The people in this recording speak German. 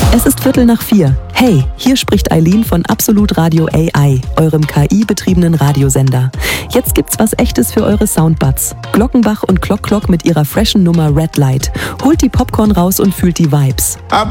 Es ist 3:15. Hey, hier spricht Eileen von Absolut Radio AI, eurem KI-betriebenen Radiosender. Jetzt gibt's was Echtes für eure Soundbuds. Glockenbach und Klock Klock mit ihrer freshen Nummer Red Light. Holt die Popcorn raus und fühlt die Vibes.